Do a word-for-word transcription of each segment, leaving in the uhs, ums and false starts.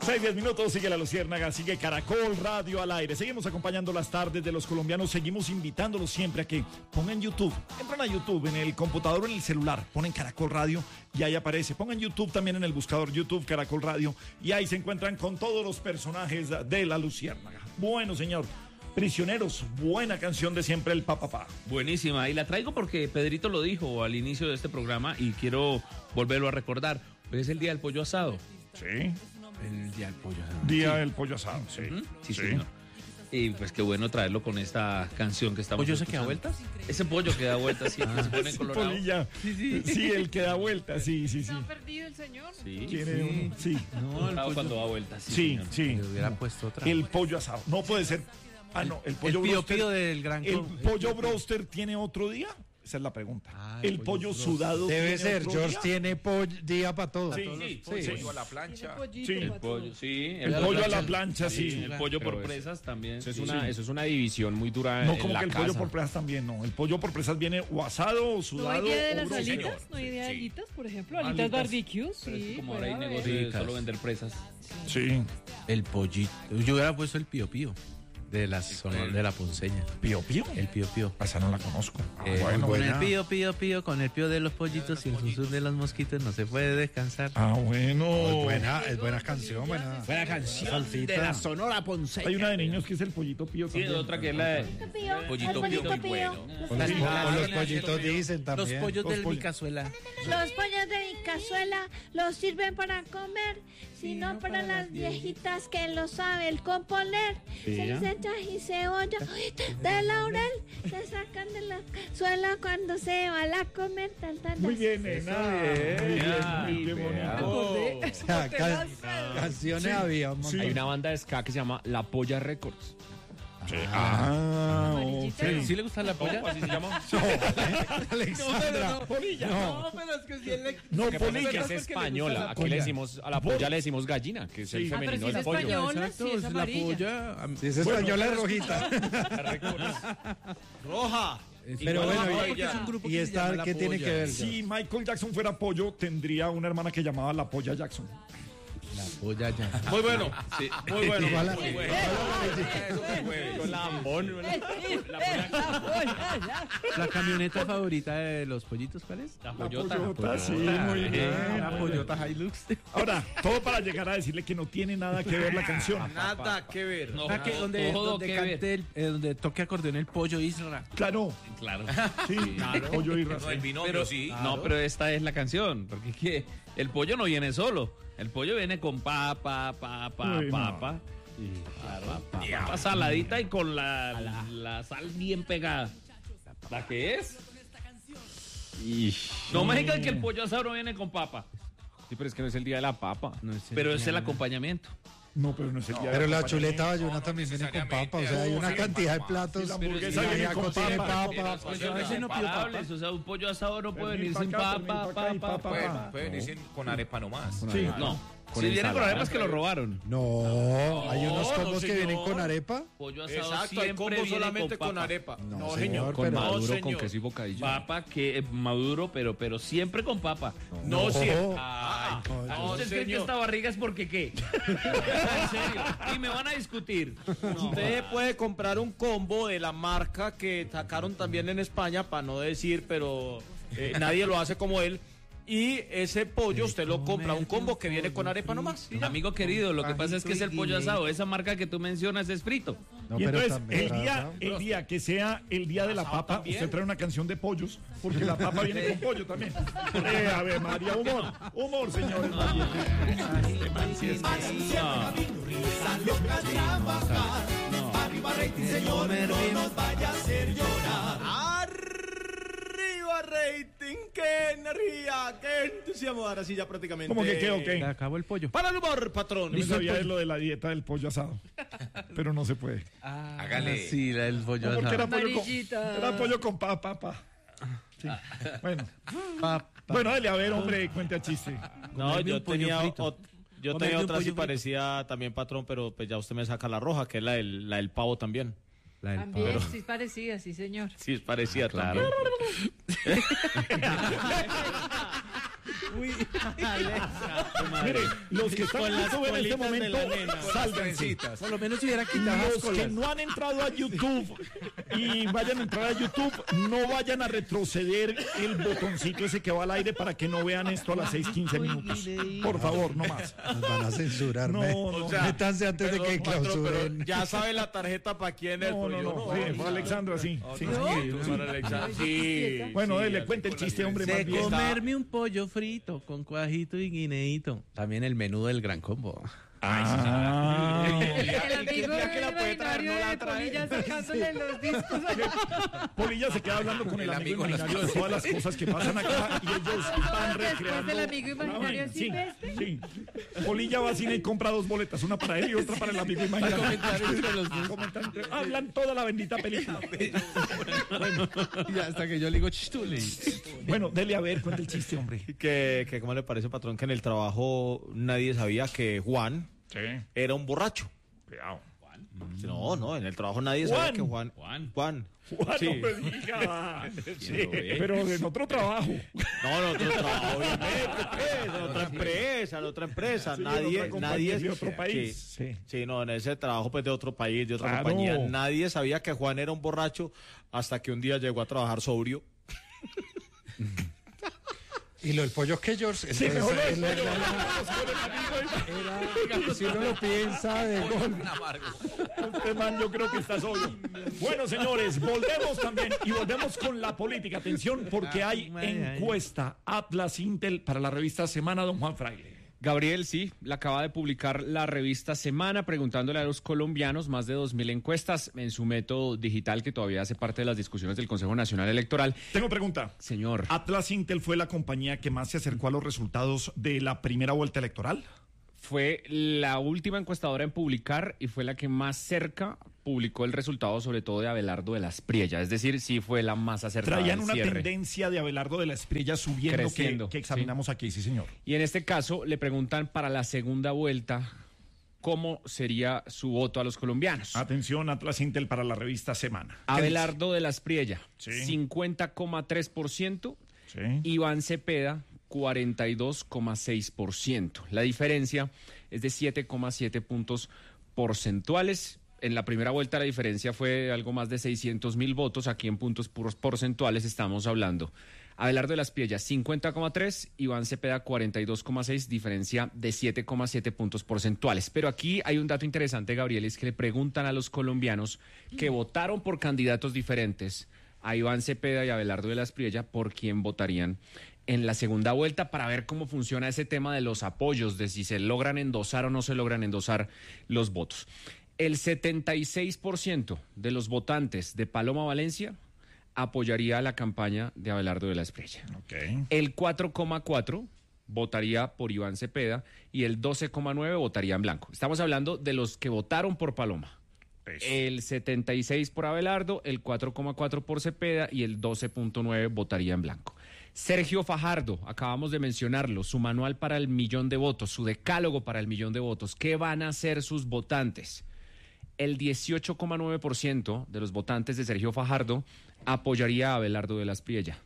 seis, diez minutos, sigue La Luciérnaga, sigue Caracol Radio al aire. Seguimos acompañando las tardes de los colombianos, seguimos invitándolos siempre a que pongan YouTube. Entran a YouTube en el computador o en el celular, ponen Caracol Radio y ahí aparece. Pongan YouTube también en el buscador, YouTube Caracol Radio, y ahí se encuentran con todos los personajes de La Luciérnaga. Bueno, señor. Prisioneros, buena canción de siempre el Pa Pa Pa. Buenísima, y la traigo porque Pedrito lo dijo al inicio de este programa y quiero volverlo a recordar. Hoy es el día del pollo asado. Sí. El día del pollo asado. Día sí. del pollo asado, sí. Uh-huh. sí. Sí, sí. señor. Y pues qué bueno traerlo con esta canción que estamos ¿Pollo escuchando. se queda vueltas? Ese pollo que da vueltas, sí, que se pone Sí, colorado. Polilla. Sí, sí. Sí, el que da vueltas, sí, sí, sí. ¿No ha perdido el señor? Sí, Quiere sí. uno, sí. No, el pollo cuando da vueltas. Sí, Sí, señor. sí. Le hubiera puesto otra. El pollo asado. No puede ser. Ah, no, el pollo el pío broster. pío del gran ¿El co- pollo broster tiene otro día? Esa es la pregunta. Ah, el el pollo, pollo sudado Debe tiene ser, otro George día? tiene pollo, día para todo. Sí, Sí, sí. pollo a la plancha. Sí. El pollo, sí. El pollo a la plancha, sí. El pollo por Pero es- presas también. Eso es, sí. una, eso es una división muy dura No, en como la que el casa. pollo por presas también, no. El pollo por presas viene o asado o ¿No sudado. hay día de o las broster. alitas? ¿No hay día de alitas, por ejemplo? Alitas. Alitas barbecue, Pero es que sí. como ahora puede hay haber. negocio de Ricas. solo vender presas. Sí. El pollito. Yo hubiera puesto el pío pío de la zona de la Ponceña. ¿Pío pío? El pío pío. Esa no la conozco. Ah, Eh, bueno, con el buena. pío pío pío, con el pío de los pollitos y el susur de los mosquitos no se puede descansar. Ah, bueno. Es buena, es buena canción, buena. Buena canción Salsita. de la Sonora Ponceña. Hay una de niños que es el pollito pío Sí, también. otra que es la de Pío, pollito el pío pollito muy pío. bueno. O los, Sí. o los pollitos dicen Los también. pollos Los del pollos. mi cazuela. Los pollos de mi cazuela los sirven para comer, sino para las viejitas que lo saben componer. Se les echa y cebolla de laurel, se sacan de la cazuela cuando se va a comer. Tan, tan, Muy tan. bien, nena. Muy bien, muy bien, bonito. O sea, can- canciones había un montón. Hay una banda de ska que se llama La Polla Records. Ah, Amarillita. ok. ¿Sí le gusta la polla? ¿Así se llama? Alexandra. Polilla. No, pero es que si él No, Lo que pasa es polilla. que es española. Aquí polla. le decimos, a la polla le decimos gallina, que es Sí. el Ah, pero femenino si es del pollo. española, sí es la amarilla. polla. a mí- si es española es rojita. Roja. Pero Igual bueno, la y- polla. Es un grupo ¿y que se esta llama La qué tiene Polla. que ver? Si Michael Jackson fuera pollo, tendría una hermana que llamaba la Polla Jackson. La polla ya. Muy bueno. Sí, muy bueno. Igual a- Muy bueno. Con lambón. La camioneta favorita de los pollitos, ¿cuál es? La La pollota. pollota, sí, muy bien. La pollota Hilux. Ahora, todo para llegar a decirle que no tiene nada que ver la canción. Nada que ver. No, Ah, que no, donde, todo donde que cante el, eh, donde toque acordeón el pollo Isra. Claro, Claro. sí, pollo y raza. Pero, sí. No, pero esta es la canción. Porque es que el pollo no viene solo. El pollo viene con papa, papa, Uy, no. papa. Papa, papa saladita y con la, la sal bien pegada. ¿La que es? No me digan que el pollo asado no viene con papa. Sí, pero es que no es el día de la papa. No es el Pero es el día- acompañamiento. No, pero no es el día de Pero la papa. chuleta bayuna también viene con papa. O sea, hay una cantidad de platos. Sí, la Y hamburguesa la viene ajiaco con tiene papa. papa. Pues a veces no comparables, o sea, un pollo asado no puede venir Pernil sin pa' acá, papa, pernil pa' acá y papa, papa. papa. Puede venir con arepa nomás. Sí. No. Con Si viene con ensalada. arepas que lo robaron. No, hay unos No, combos no, que vienen señor. con arepa. Pollo asado Exacto, hay siempre combo viene solamente con con papa. arepa. No, No, señor, señor. Con pero- maduro, señor. con queso y bocadillo. Papa que es maduro, pero pero siempre con papa. No, No. siempre. Ay, no, ¿ustedes creen que señor. esta barriga es porque qué? En serio. Y me van a discutir. Usted puede comprar un combo de la marca que sacaron también en España, para no decir, pero eh, nadie lo hace como él. Y ese pollo usted lo compra, un combo que viene con arepa nomás. y ya. Amigo querido, lo que pasa es que es el pollo asado. Esa marca que tú mencionas es frito. No, Y pero entonces, también el día, asado. el día que sea el día de la Asado papa, también. usted trae una canción de pollos, porque la papa viene con pollo también. Eh, a ver, María, humor, humor, señores. Arriba rating, qué energía, qué entusiasmo. Ahora sí ya prácticamente. ¿Cómo que qué o Se qué? acabó el pollo. Para el humor, patrón. Yo me sabía de lo de la dieta del pollo asado, pero no se puede. Hágale. Sí, la del pollo No, porque era asado. pollo con, Amarillita. era pollo con papa, papa. Sí. Bueno, Pa- bueno, dale, a ver, hombre, cuente a chiste. No, Comerme yo un pollo tenía, frito. ot- yo Comerme tenía un otra así pollo frito. parecida también, patrón, pero pues ya usted me saca la roja, que es la del, la del pavo también. La del También, pavo. sí es parecida, sí, señor. Sí, es parecida Claro. también. Mire, los que están Con en las YouTube en este bolitas de momento, la nena. sálganse. Por lo menos hubiera quitado las Los que colas. no han entrado a YouTube y vayan a entrar a YouTube, no vayan a retroceder el botoncito ese que va al aire para que no vean esto a las seis quince minutos. Por favor, no más. Nos van a censurar. No, me- no. O sea, métanse antes de perdón, que patrón, pero clausuren. ya sabe la tarjeta para quién es. No, pero no, yo no. Sí, para Alexandra, sí. sí. Sí, para Alexandra. Sí. Bueno, sí, dele, así cuente el con la chiste, hombre, más De bien. comerme un pollo frito con cuajito y guineíto. También el menú del gran combo. Ah. El amigo Ya que la puede traer, imaginario no la de trae. Polilla sacándole los discos. Polilla se queda hablando con el, El amigo amigo en imaginario de todas las cosas que pasan acá y ellos van Después recreando. del amigo imaginario Ah, sí, silvestre. sí. Polilla va al cine y compra dos boletas, una para él y otra para el amigo imaginario. comentar entre los dos. Comentar entre- Hablan toda la bendita película. Y hasta que yo le digo chistule. Bueno, dele a ver, cuenta el chiste, hombre. Que, que, ¿cómo le parece, patrón, que en el trabajo nadie sabía que Juan Sí. era un borracho? Cuidado. No, no, en el trabajo nadie sabía Juan. que Juan... Juan. Juan. Juan, Sí. no me diga. Sí, bien. pero en otro trabajo. No, no, otro trabajo, obviamente, pues, en otra empresa, en otra empresa. Sí, en nadie, otra compañía nadie... de otro país. Sí, Sí. sí, no, en ese trabajo, pues, de otro país, de otra Claro. compañía. Nadie sabía que Juan era un borracho hasta que un día llegó a trabajar sobrio. Y lo del pollo que George. Sí, entonces, mejor lo del él pollo, era- vamos con el amigo era- si uno lo piensa de golpe. Este man yo creo que está solo. Bueno, señores, volvemos también y volvemos con la política. Atención, porque hay encuesta Atlas Intel para la revista Semana, don Juan Fraile. Gabriel, sí, la acaba de publicar la revista Semana preguntándole a los colombianos más de dos mil encuestas en su método digital que todavía hace parte de las discusiones del Consejo Nacional Electoral. Tengo pregunta. Señor, ¿Atlas Intel fue la compañía que más se acercó a los resultados de la primera vuelta electoral? fue la última encuestadora en publicar y fue la que más cerca publicó el resultado, sobre todo de Abelardo de la Espriella. Es decir, sí fue la más acertada. Traían al una cierre. tendencia de Abelardo de la Espriella subiendo que, Creciendo, que examinamos aquí, sí, señor. Y en este caso le preguntan para la segunda vuelta cómo sería su voto a los colombianos. Atención, Atlas Intel para la revista Semana. ¿Qué Abelardo de la Espriella, Sí. cincuenta coma tres por ciento. dice? Sí. Iván Cepeda, cuarenta y dos coma seis por ciento. La diferencia es de siete coma siete puntos porcentuales. En la primera vuelta la diferencia fue de algo más de seiscientos mil votos. Aquí en puntos puros porcentuales estamos hablando. Abelardo de la Espriella, cincuenta coma tres, Iván Cepeda, cuarenta y dos coma seis, diferencia de siete coma siete puntos porcentuales. Pero aquí hay un dato interesante, Gabriel, es que le preguntan a los colombianos que votaron por candidatos diferentes, a Iván Cepeda y a Abelardo de la Espriella, por quién votarían en la segunda vuelta, para ver cómo funciona ese tema de los apoyos, de si se logran endosar o no se logran endosar los votos. El setenta y seis por ciento de los votantes de Paloma Valencia apoyaría la campaña de Abelardo de la Espriella. Ok. El cuatro coma cuatro votaría por Iván Cepeda y el doce coma nueve votaría en blanco. Estamos hablando de los que votaron por Paloma. Eso. El setenta y seis por Abelardo, el cuatro coma cuatro por Cepeda y el doce punto nueve votaría en blanco. Sergio Fajardo, acabamos de mencionarlo, su manual para el millón de votos, su decálogo para el millón de votos. ¿Qué van a hacer sus votantes? El dieciocho coma nueve por ciento de los votantes de Sergio Fajardo apoyaría a Abelardo de la Espriella.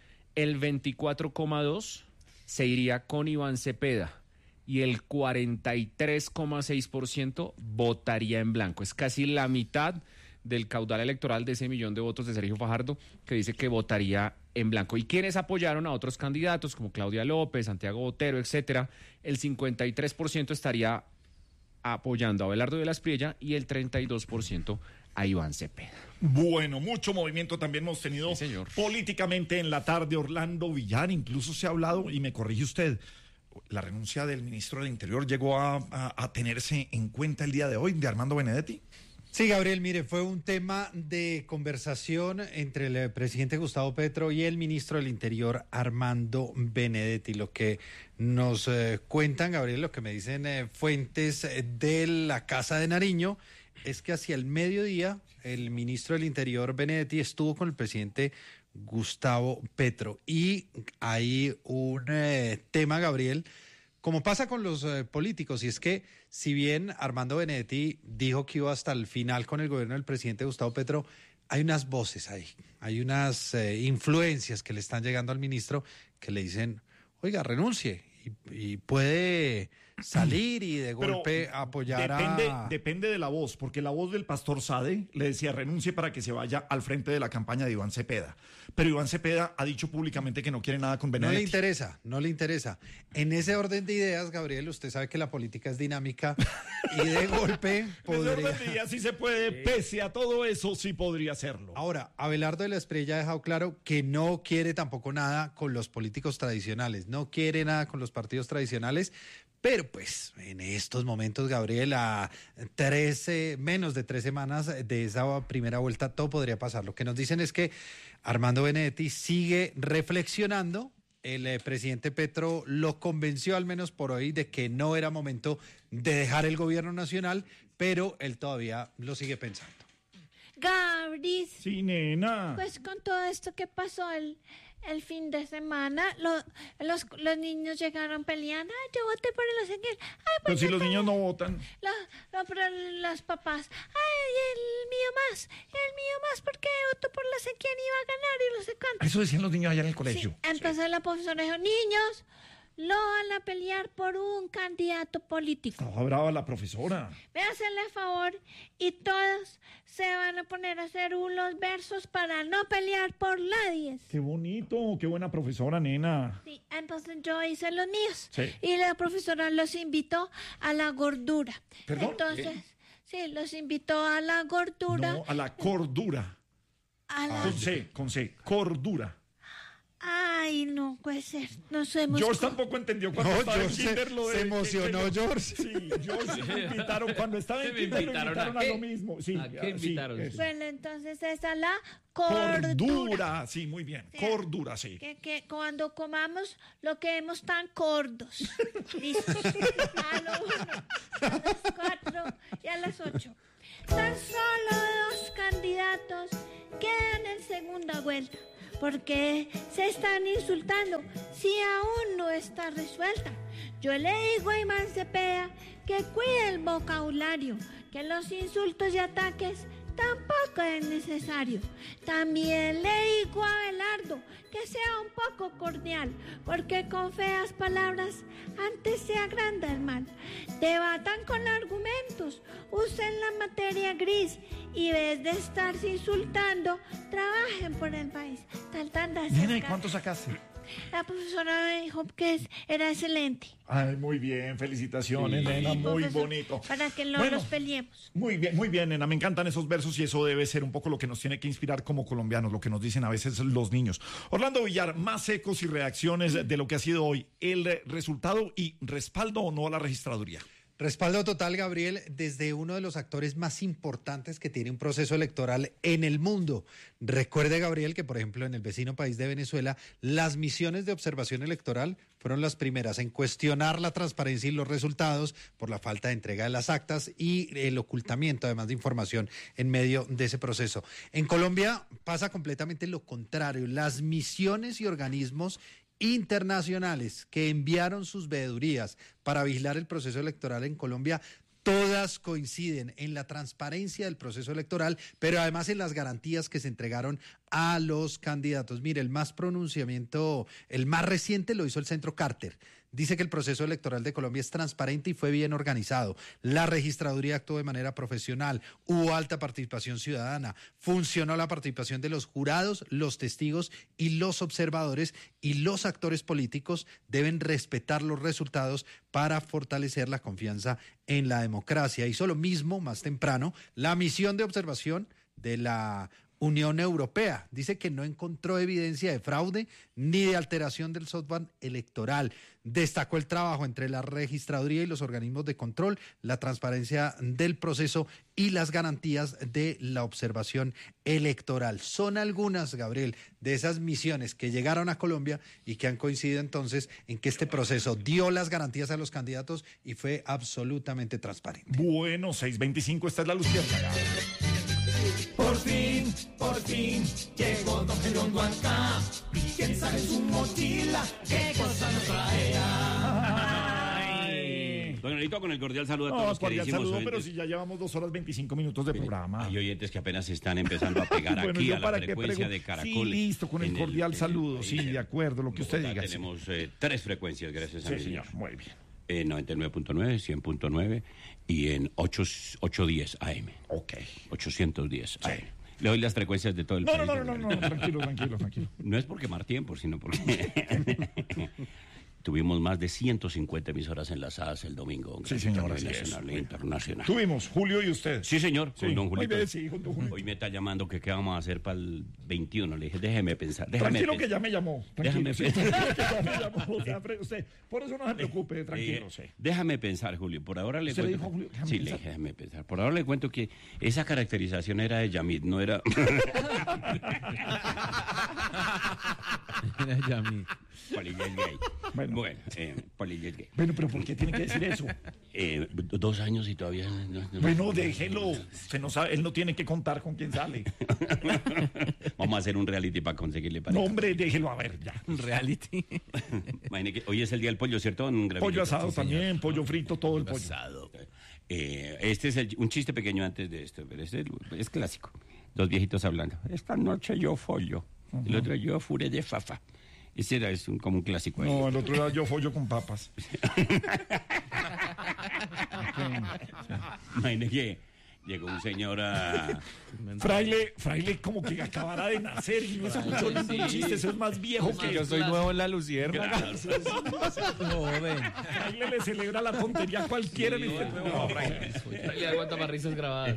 El veinticuatro coma dos por ciento se iría con Iván Cepeda y el cuarenta y tres coma seis por ciento votaría en blanco. Es casi la mitad del caudal electoral de ese millón de votos de Sergio Fajardo, que dice que votaría en blanco. ¿Y quienes apoyaron a otros candidatos como Claudia López, Santiago Botero, etcétera? El cincuenta y tres por ciento estaría apoyando a Abelardo de la Espriella y el treinta y dos por ciento a Iván Cepeda. Bueno, mucho movimiento también hemos tenido Sí, señor. políticamente en la tarde. Orlando Villar, incluso se ha hablado, y me corrige usted, la renuncia del ministro del Interior llegó a, a- a tenerse en cuenta el día de hoy, de Armando Benedetti. Sí, Gabriel, mire, fue un tema de conversación entre el presidente Gustavo Petro y el ministro del Interior, Armando Benedetti. Lo que nos eh, cuentan, Gabriel, lo que me dicen eh, fuentes eh, de la Casa de Nariño, es que hacia el mediodía el ministro del Interior, Benedetti, estuvo con el presidente Gustavo Petro. Y hay un eh, tema, Gabriel, como pasa con los eh, políticos, y es que si bien Armando Benedetti dijo que iba hasta el final con el gobierno del presidente Gustavo Petro, hay unas voces ahí, hay unas eh, influencias que le están llegando al ministro que le dicen, oiga, renuncie y, y puede salir y de Pero golpe apoyar depende, a... Depende de la voz, porque la voz del pastor Sade le decía renuncie para que se vaya al frente de la campaña de Iván Cepeda. Pero Iván Cepeda ha dicho públicamente que no quiere nada con No Benedetti. le interesa, no le interesa. En ese orden de ideas, Gabriel, usted sabe que la política es dinámica y de golpe podría... Ese orden de ideas sí se puede, pese a todo eso, sí podría hacerlo. Ahora, Abelardo de la Espriella ha dejado claro que no quiere tampoco nada con los políticos tradicionales, no quiere nada con los partidos tradicionales, pero pues en estos momentos, Gabriel, a trece, menos de tres semanas de esa primera vuelta, todo podría pasar. Lo que nos dicen es que Armando Benedetti sigue reflexionando. El eh, presidente Petro lo convenció, al menos por hoy, de que no era momento de dejar el gobierno nacional, pero él todavía lo sigue pensando. Gabriel, Sí, nena. pues con todo esto que pasó el, el fin de semana, lo- los, los niños llegaron peleando. Ay, yo voté por el Ezequiel. Ay, Pero pues si yo los también. niños no votan. Lo- no, pero los papás, ay, el mío más, el mío más, porque votó por la sé quién iba a ganar y no sé cuánto. Eso decían los niños allá en el colegio. Sí, entonces la profesora dijo, niños, lo van a pelear por un candidato político. Estaba brava la profesora. Ve a hacerle favor y todos se van a poner a hacer unos versos para no pelear por nadie. Qué bonito, qué buena profesora, nena. Sí, entonces yo hice los míos. Sí. Y la profesora los invitó a la gordura. ¿Perdón? Entonces, sí, los invitó a la gordura. No, a la cordura. A la... Con C, con C, cordura. Ay, no puede ser. Nos hemos... George tampoco entendió cuando No, estaba en George se- kinder lo de... se que- emocionó, que- George. Sí, George me invitaron, cuando estaba en ¿Me kinder lo invitaron invitaron a a, qué? lo mismo. Sí, ¿A qué sí, invitaron? eso. Bueno, entonces esa es la cordura. Cordura, sí, muy bien. Sí. Cordura, sí. Que, que cuando comamos lo quedemos tan cordos. Listo. A lo uno, a las cuatro y a las ocho. Tan solo dos candidatos quedan en segunda vuelta. Porque se están insultando si aún no está resuelta. Yo le digo a Iván Cepeda que cuide el vocabulario, que los insultos y ataques tampoco es necesario. También le digo a Abelardo que sea un poco cordial, porque con feas palabras antes se agranda el mal. Debatan con argumentos, usen la materia gris y en vez de estarse insultando, trabajen por el país. Tal, tan, tan, Nena, ¿y tan. cuánto sacaste? La profesora me dijo que es- era excelente. Ay, muy bien, felicitaciones, nena, Sí, muy profesor, bonito. Para que no Bueno, los peleemos. Muy bien, muy bien, nena, me encantan esos versos y eso debe ser un poco lo que nos tiene que inspirar como colombianos, lo que nos dicen a veces los niños. Orlando Villar, más ecos y reacciones de lo que ha sido hoy el resultado y respaldo o no a la registraduría. Respaldo total, Gabriel, desde uno de los actores más importantes que tiene un proceso electoral en el mundo. Recuerde, Gabriel, que por ejemplo en el vecino país de Venezuela, las misiones de observación electoral fueron las primeras en cuestionar la transparencia y los resultados por la falta de entrega de las actas y el ocultamiento, además de información, en medio de ese proceso. En Colombia pasa completamente lo contrario. Las misiones y organismos internacionales que enviaron sus veedurías para vigilar el proceso electoral en Colombia, todas coinciden en la transparencia del proceso electoral, pero además en las garantías que se entregaron a los candidatos. Mire, el más pronunciamiento, el más reciente lo hizo el Centro Carter. Dice que el proceso electoral de Colombia es transparente y fue bien organizado. La registraduría actuó de manera profesional, hubo alta participación ciudadana, funcionó la participación de los jurados, los testigos y los observadores, y los actores políticos deben respetar los resultados para fortalecer la confianza en la democracia. Hizo lo mismo más temprano la misión de observación de la Unión Europea. Dice que no encontró evidencia de fraude ni de alteración del software electoral. Destacó el trabajo entre la registraduría y los organismos de control, la transparencia del proceso y las garantías de la observación electoral. Son algunas, Gabriel, de esas misiones que llegaron a Colombia y que han coincidido entonces en que este proceso dio las garantías a los candidatos y fue absolutamente transparente. Bueno, seis veinticinco, esta es la luciérnaga. Por fin, por fin, llegó Don Gerondo acá. ¿Quién sabe su mochila? ¿Qué cosa nos traerá? Ay. Don Nelito, con el cordial saludo a No, todos los cordial queridísimos saludo, pero oyentes. si ya llevamos dos horas veinticinco minutos de programa. Hay oyentes que apenas se están empezando a pegar Bueno, aquí ¿yo a la para qué frecuencia pregu- de Caracol. Sí, listo, con el en cordial en el saludo, país. sí, de acuerdo, lo que usted Bogotá diga. sí. Tenemos eh, tres frecuencias, gracias a Sí, mi señor. señor, muy bien. Eh, noventa y nueve punto nueve, cien punto nueve y en ocho, ochocientos diez A M. Ok. ochocientos diez A M. Le doy las frecuencias de todo el No, país. no, no, no, no, no, tranquilo, tranquilo, tranquilo. No es por quemar tiempo, sino porque tuvimos más de ciento cincuenta emisoras enlazadas el domingo. Sí, señor, así nacional es. e internacional. Tuvimos, Julio y usted. Sí, señor, Sí, con don muy Julito. bien, sí, con don Julito. Hoy me está llamando que qué vamos a hacer para el veintiuno. Le dije, déjeme pensar. Déjame Tranquilo que pensar. ya me llamó. Tranquilo, Déjame sí, pensar. que ya me llamó. O sea, fre- usted, por eso no se preocupe, tranquilo, Eh, sí. Déjame pensar, Julio. Por ahora le ¿Usted le cuento. dijo a Julio, déjame sí, pensar? le dije, déjame pensar. Por ahora le cuento que esa caracterización era de Yamit, no era. Era Yami. Polilla es gay. Bueno. Bueno, eh, Polilla es gay. Bueno, pero ¿por qué tiene que decir eso? Eh, dos años y todavía. no- no- Bueno, déjelo. Usted no sabe, él no tiene que contar con quién sale. Vamos a hacer un reality para conseguirle No, pareja. hombre, déjelo a ver ya. Un reality. Imagine que hoy es el día del pollo, ¿cierto? Un gravillito. Pollo asado Sí, señor. también, pollo frito, todo el pollo. Asado. Eh, este es el- un chiste pequeño antes de esto, pero este es clásico. Dos viejitos hablando. Esta noche yo follo. El otro yo furé de fafa. Ese era es un, como un clásico. ahí. No, el otro era yo follo con papas. Imagine que llegó un señor a... Fraile, fraile como que acabara de nacer y no escuchó ningún chiste, eso es más viejo que Yo soy nuevo en la Luciérnaga. Joven. Fraile le celebra la tontería a cualquiera en este No, le aguanta más risas grabadas.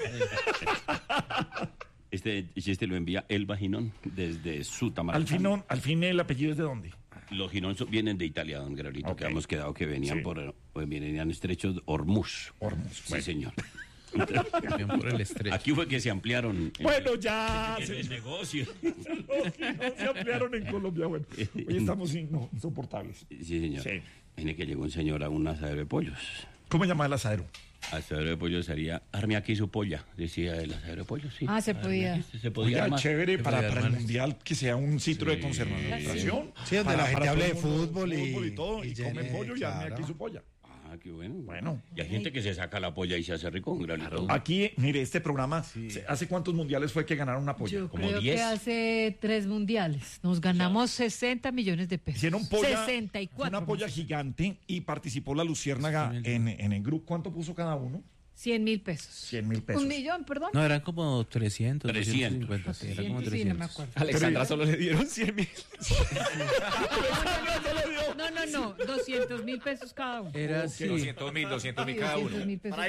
Este chiste lo envía Elba Ginón desde su Al fin, no- al fin el apellido es de dónde. Los Ginón son- vienen de Italia, don Graulito, Ok. que hemos quedado que venían Sí. por pues, venían estrechos de Hormuz. Hormuz, Sí, bueno. señor. Bien por el estrecho. Aquí fue que se ampliaron. el- Bueno, ya el, se, el negocio. los que no se ampliaron en Colombia. Bueno, hoy estamos in- no, insoportables. Sí, señor. Sí. Tiene que llegó un señor a un asadero de pollos. ¿Cómo se llama el asadero? Asadero de pollos sería, arme aquí su polla, decía el asadero de pollos, sí. Ah, se podía. Este se podía Oiga, armar. chévere para, podía para el armar. mundial que sea un sitio de conservación. Sí, donde Para- la gente para hable todo de el mundo, fútbol y- todo, y, y come llene, pollo y arme claro. aquí su polla. Ah, qué bueno. Bueno. Y hay gente que se saca la polla y se hace rico, un granito. Aquí, mire, este programa, se- ¿hace cuántos mundiales fue que ganaron una polla? Yo como creo diez. que hace tres mundiales nos ganamos sesenta millones de pesos. Hicieron polla, sesenta y cuatro. una polla gigante y participó la Luciérnaga en, en el grupo. ¿Cuánto puso cada uno? cien mil pesos. cien mil pesos. Un millón, perdón. No, eran como trescientos. trescientos. trescientos cincuenta, sí, era como Sí, sí, no me trescientos. acuerdo. Alexandra solo le dieron cien mil. No, no, no, doscientos mil pesos cada uno. Era así. doscientos mil, doscientos mil Sí, cada uno. doscientos mil pesos.